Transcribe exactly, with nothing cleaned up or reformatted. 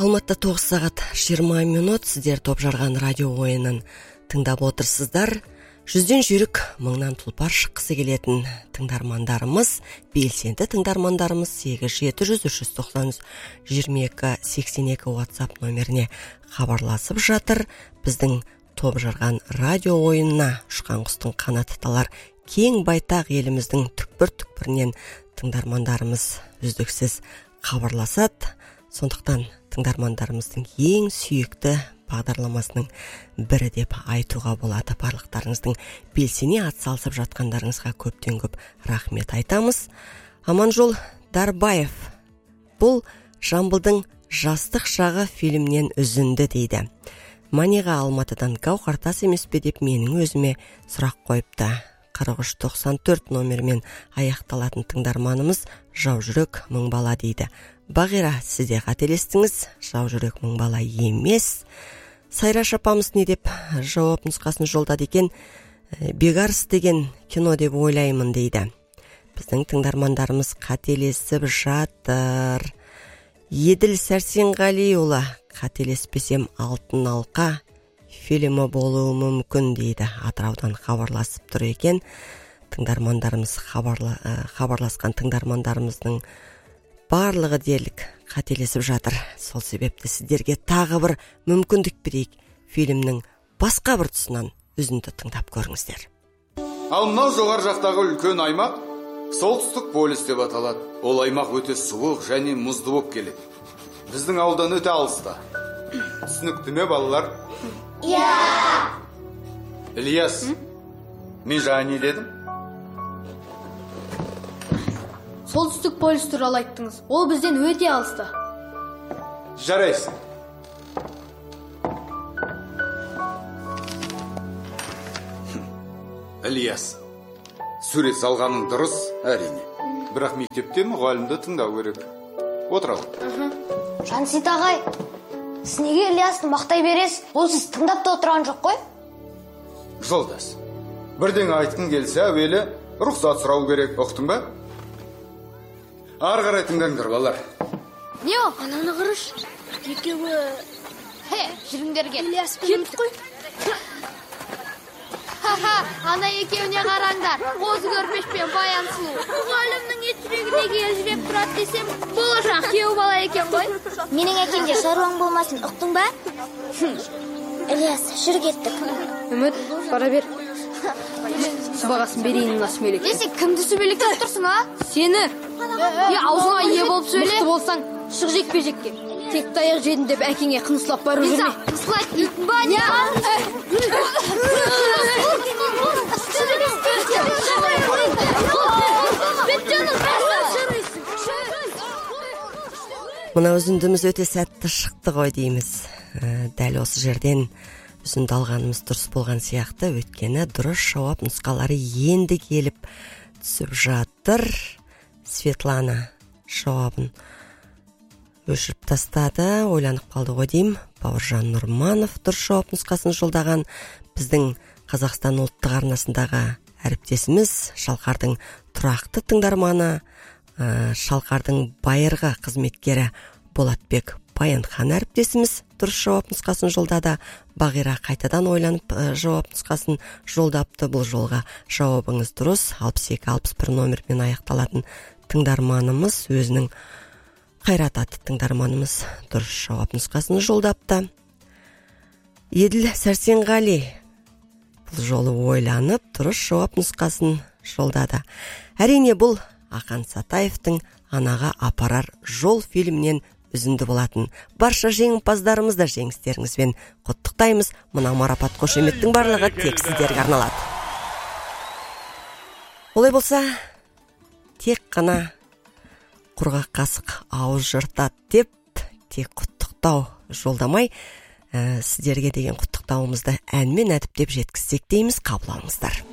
Алматыда тоғыз сағат жиырма минут. Сіздер топ жарған радио ойынын тыңдап отырсыздар. Жүзден жүйрік, мыңнан тұлпар шыққысы келетін тыңдармандарымыз, белсенді тыңдармандарымыз сегіз жеті жүз үш жүз тоқсан жиырма екі сексен екі WhatsApp номеріне хабарласып жатыр. Біздің топ жарған радио ойынына ұшқан құстың қанаты талар кең байтақ еліміздің түкпір-түкпірінен тыңдармандарымыз үздіксіз хабарласады. Сондықтан тыңдармандарымыздың ең сүйікті бағдарламасының бірі деп айтуға болады. Барлықтарыңыздың белсене атсалысып жатқандарыңызға көптен көп рахмет айтамыз. Аманжол Дарбаев: бұл Жамбылдың жастық шағы фильмнен үзінді дейді. Маниға Алматыдан Гауһар тас емес пе деп менің өзіме сұрақ қойыпты. қырық үш тоқсан төрт номермен аяқталатын тыңдарманымыз Жау жүрек мың бала дейді. Бағира, сізде қателестіңіз, Жау жүрек мың бала емес. Сайраш апамыз не деп жауап нұсқасын жолдады екен? Бегарс деген кино деп ойлаймын дейді. Біздің тыңдармандарымыз қателесіп жатыр. Еділ Сәрсенғалиұлы: қателеспесем Алтын алқа фильмі болуы мүмкін дейді. Атыраудан хабарласып тұр екен. Тыңдармандарымыз хабарла, хабарласқан тыңдармандарымыздың барлығы дерлік қателесіп жатыр. Сол себепті сіздерге тағы бір мүмкіндік берейік. Фильмнің басқа бір тұсынан үзінді тыңдап көріңіздер. Ал мынау жоғар жақтағы үлкен аймақ солтүстік полюс деп аталады. Ол аймақ өте суық және мұзды болып келеді. Біздің ауылдан өте алыста. Түсінікті ме балалар? Иә. Ильяс, мен жаңа не дедім? Солтүстік полюс туралы айттыңыз. Ол бізден өте алыста. Жарайсың. Ильяс, сурет салғаның дұрыс, әрине. Бірақ мектепте мұғалімді тыңдау керек. Отыра ғой. Жансейіт ағай, сіз неге Ильясты мақтай бересіз? Ол сіз тыңдап та отырған жоқ қой? Жолдас, бірден айтқың келсе әуелі рұқсат сұрау керек, ұқтың ба? Ары қарай тыңдаңдар балалар. Не о, ананы қырыш. Екеуі... Хе, жүріңдер кет. Ильяс кеттік қой. Ха-ха, ана екеуіне қараңдар. Қозы көрпешпен баян сұлу. Мұғалімнің етірегіне келжіреп тұрады десем, болашақ күйеу бала екен ғой. Менің әкемде шаруаң болмасын, ұқтың ба? Ильяс, жүр кеттік. Үміт, бара бер. Сыбағасын берейін насмелек. Десе, кімді сүбелектеп тұрсың, а? Сені. Е, аузыңа ие болып сөйле. Мықты болсаң, шық жекпе-жекке. Тек таяқ жедін деп әкеңе қынысылап бару жүрме. Қысылайт дейтін ба, не? Мына үзіндіміз өте сәтті шықты ғой дейміз. Дәл осы жерден үзінді алғанымыз дұрыс болған сияқты, өткені дұрыс жауап нұсқалары енді келіп түсіп жатыр. Светлана жауабын өшіріп тастады, ойланып қалды ғой дейм. Бауыржан Нұрманов дұрыс жауап нұсқасын жолдаған. Біздің Қазақстан ұлттық арнасындағы әріптесіміз, Шалқардың тұрақты тыңдарманы, Шалқардың байырғы қызметкері Болатбек Баянхан әріптесіміз дұрыс жауап нұсқасын жолдады. Бағира қайтадан ойланып жауап нұсқасын жолдапты. Бұл жолға жауабыңыз дұрыс. алпыс екі алпыс бір номермен аяқталатын тыңдарманымыз, өзінің Қайрат атты тыңдарманымыз дұрыс жауап нұсқасын жолдапты. Еділ Сәрсенғали бұл жолы ойланып дұрыс жауап нұсқасын жолдады. Әрине, бұл Ақан Сатаевтың Анаға апарар жол фильмнен үзінді болатын. Барша жеңімпаздарымызды жеңістеріңізбен құттықтаймыз. Мына марапат қошеметтің барлығы тек сіздерге арналады. Олай болса, тек қана құрғақ қасық ауыз жыртады деп, тек құттықтау жолдамай, ә, сіздерге деген құттықтауымызды әнмен әдіптеп жеткізсек дейміз. Қабыл алыңыздар.